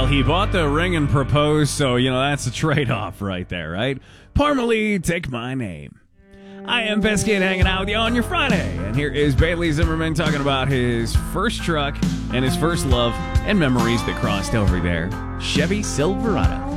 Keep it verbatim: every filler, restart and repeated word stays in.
he bought the ring and proposed, so, you know, that's a trade-off right there, right? Parmalee, take my name. I am Peskin hanging out with you on your Friday, and here is Bailey Zimmerman talking about his first truck and his first love and memories that crossed over there. Chevy Silverado.